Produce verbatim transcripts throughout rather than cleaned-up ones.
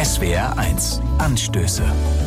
S W R eins Anstöße.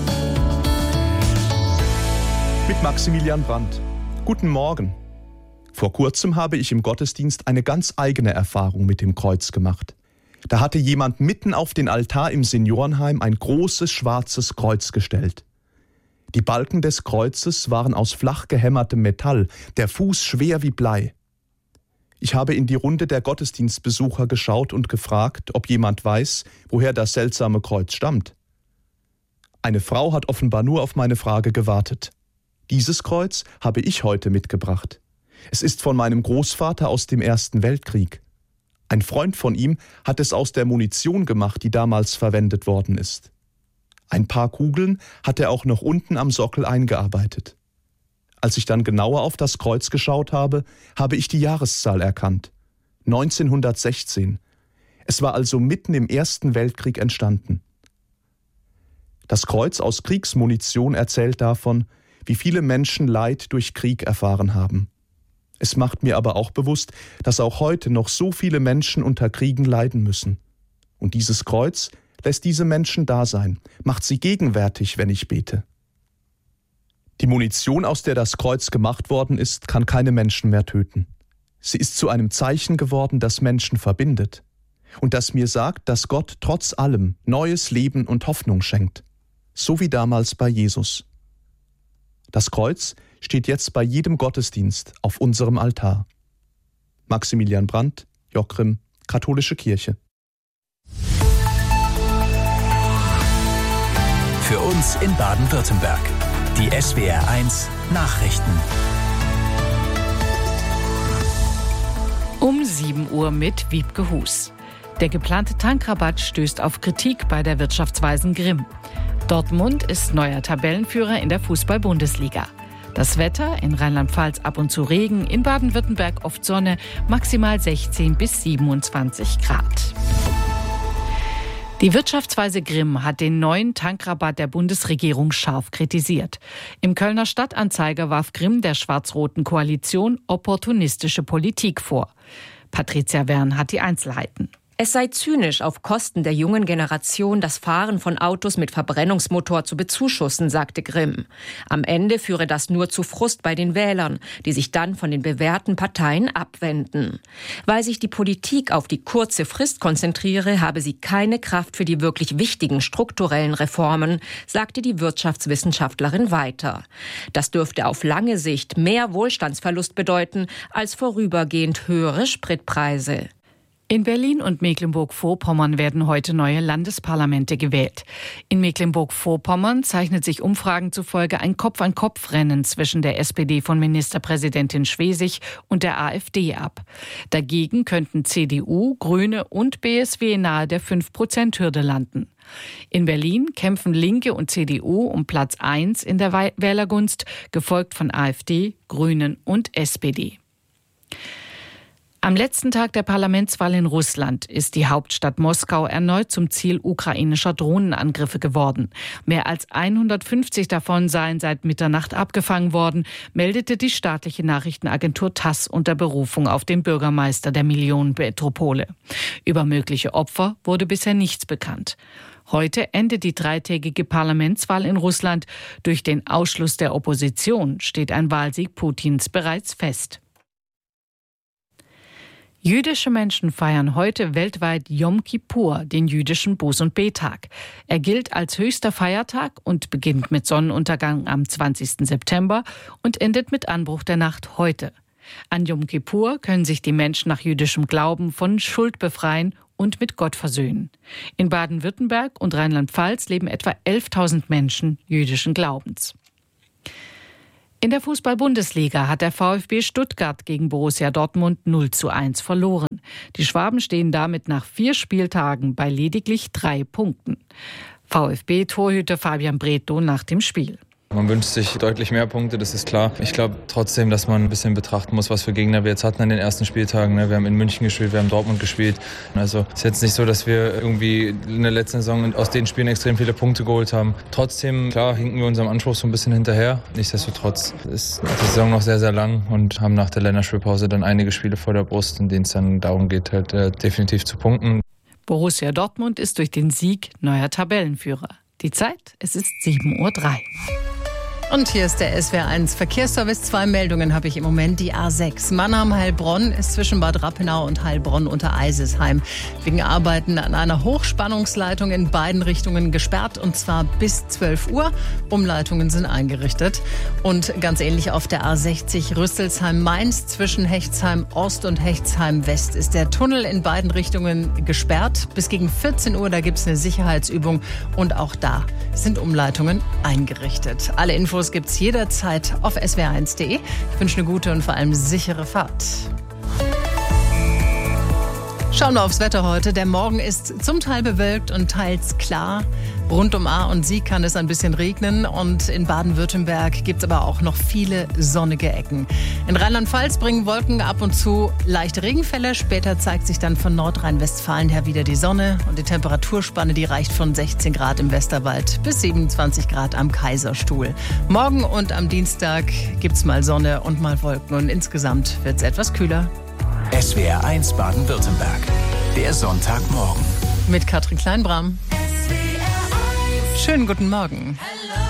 Mit Maximilian Brandt. Guten Morgen. Vor kurzem habe ich im Gottesdienst eine ganz eigene Erfahrung mit dem Kreuz gemacht. Da hatte jemand mitten auf den Altar im Seniorenheim ein großes schwarzes Kreuz gestellt. Die Balken des Kreuzes waren aus flach gehämmertem Metall, der Fuß schwer wie Blei. Ich habe in die Runde der Gottesdienstbesucher geschaut und gefragt, ob jemand weiß, woher das seltsame Kreuz stammt. Eine Frau hat offenbar nur auf meine Frage gewartet. Dieses Kreuz habe ich heute mitgebracht. Es ist von meinem Großvater aus dem Ersten Weltkrieg. Ein Freund von ihm hat es aus der Munition gemacht, die damals verwendet worden ist. Ein paar Kugeln hat er auch noch unten am Sockel eingearbeitet. Als ich dann genauer auf das Kreuz geschaut habe, habe ich die Jahreszahl erkannt. neunzehnhundertsechzehn. Es war also mitten im Ersten Weltkrieg entstanden. Das Kreuz aus Kriegsmunition erzählt davon, wie viele Menschen Leid durch Krieg erfahren haben. Es macht mir aber auch bewusst, dass auch heute noch so viele Menschen unter Kriegen leiden müssen. Und dieses Kreuz lässt diese Menschen da sein, macht sie gegenwärtig, wenn ich bete. Die Munition, aus der das Kreuz gemacht worden ist, kann keine Menschen mehr töten. Sie ist zu einem Zeichen geworden, das Menschen verbindet und das mir sagt, dass Gott trotz allem neues Leben und Hoffnung schenkt, so wie damals bei Jesus. Das Kreuz steht jetzt bei jedem Gottesdienst auf unserem Altar. Maximilian Brandt, Jochrim, Katholische Kirche. Für uns in Baden-Württemberg. Die S W R eins Nachrichten. Um sieben Uhr mit Wiebke Hus. Der geplante Tankrabatt stößt auf Kritik bei der Wirtschaftsweisen Grimm. Dortmund ist neuer Tabellenführer in der Fußball-Bundesliga. Das Wetter: in Rheinland-Pfalz ab und zu Regen, in Baden-Württemberg oft Sonne, maximal sechzehn bis siebenundzwanzig Grad. Die Wirtschaftsweise Grimm hat den neuen Tankrabatt der Bundesregierung scharf kritisiert. Im Kölner Stadtanzeiger warf Grimm der schwarz-roten Koalition opportunistische Politik vor. Patricia Wern hat die Einzelheiten. Es sei zynisch, auf Kosten der jungen Generation das Fahren von Autos mit Verbrennungsmotor zu bezuschussen, sagte Grimm. Am Ende führe das nur zu Frust bei den Wählern, die sich dann von den bewährten Parteien abwenden. Weil sich die Politik auf die kurze Frist konzentriere, habe sie keine Kraft für die wirklich wichtigen strukturellen Reformen, sagte die Wirtschaftswissenschaftlerin weiter. Das dürfte auf lange Sicht mehr Wohlstandsverlust bedeuten als vorübergehend höhere Spritpreise. In Berlin und Mecklenburg-Vorpommern werden heute neue Landesparlamente gewählt. In Mecklenburg-Vorpommern zeichnet sich Umfragen zufolge ein Kopf-an-Kopf-Rennen zwischen der S P D von Ministerpräsidentin Schwesig und der AfD ab. Dagegen könnten C D U, Grüne und B S W nahe der fünf Prozent Hürde landen. In Berlin kämpfen Linke und C D U um Platz eins in der Wählergunst, gefolgt von AfD, Grünen und S P D. Am letzten Tag der Parlamentswahl in Russland ist die Hauptstadt Moskau erneut zum Ziel ukrainischer Drohnenangriffe geworden. Mehr als hundertfünfzig davon seien seit Mitternacht abgefangen worden, meldete die staatliche Nachrichtenagentur TASS unter Berufung auf den Bürgermeister der Millionenmetropole. Über mögliche Opfer wurde bisher nichts bekannt. Heute endet die dreitägige Parlamentswahl in Russland. Durch den Ausschluss der Opposition steht ein Wahlsieg Putins bereits fest. Jüdische Menschen feiern heute weltweit Yom Kippur, den jüdischen Buß- und Bettag. Er gilt als höchster Feiertag und beginnt mit Sonnenuntergang am zwanzigsten September und endet mit Anbruch der Nacht heute. An Yom Kippur können sich die Menschen nach jüdischem Glauben von Schuld befreien und mit Gott versöhnen. In Baden-Württemberg und Rheinland-Pfalz leben etwa elftausend Menschen jüdischen Glaubens. In der Fußball-Bundesliga hat der VfB Stuttgart gegen Borussia Dortmund null zu eins verloren. Die Schwaben stehen damit nach vier Spieltagen bei lediglich drei Punkten. VfB-Torhüter Fabian Bredlow nach dem Spiel. Man wünscht sich deutlich mehr Punkte, das ist klar. Ich glaube trotzdem, dass man ein bisschen betrachten muss, was für Gegner wir jetzt hatten an den ersten Spieltagen. Wir haben in München gespielt, wir haben Dortmund gespielt. Also es ist jetzt nicht so, dass wir irgendwie in der letzten Saison aus den Spielen extrem viele Punkte geholt haben. Trotzdem, klar, hinken wir unserem Anspruch so ein bisschen hinterher. Nichtsdestotrotz ist die Saison noch sehr, sehr lang und haben nach der Länderspielpause dann einige Spiele vor der Brust, in denen es dann darum geht, halt äh, definitiv zu punkten. Borussia Dortmund ist durch den Sieg neuer Tabellenführer. Die Zeit, es ist sieben Uhr drei. Und hier ist der S W R eins Verkehrsservice. Zwei Meldungen habe ich im Moment. Die A sechs Mannheim-Heilbronn ist zwischen Bad Rappenau und Heilbronn unter Eisesheim wegen Arbeiten an einer Hochspannungsleitung in beiden Richtungen gesperrt, und zwar bis zwölf Uhr. Umleitungen sind eingerichtet. Und ganz ähnlich auf der A sechzig Rüsselsheim-Mainz zwischen Hechtsheim Ost und Hechtsheim West ist der Tunnel in beiden Richtungen gesperrt. Bis gegen vierzehn Uhr, da gibt es eine Sicherheitsübung, und auch da sind Umleitungen eingerichtet. Alle Infos gibt es jederzeit auf S W R eins punkt de. Ich wünsche eine gute und vor allem sichere Fahrt. Schauen wir aufs Wetter heute. Der Morgen ist zum Teil bewölkt und teils klar. Rund um Ahr und Sieg kann es ein bisschen regnen, und in Baden-Württemberg gibt es aber auch noch viele sonnige Ecken. In Rheinland-Pfalz bringen Wolken ab und zu leichte Regenfälle. Später zeigt sich dann von Nordrhein-Westfalen her wieder die Sonne, und die Temperaturspanne, die reicht von sechzehn Grad im Westerwald bis siebenundzwanzig Grad am Kaiserstuhl. Morgen und am Dienstag gibt es mal Sonne und mal Wolken, und insgesamt wird es etwas kühler. S W R eins Baden-Württemberg. Der Sonntagmorgen. Mit Katrin Kleinbram. Schönen guten Morgen.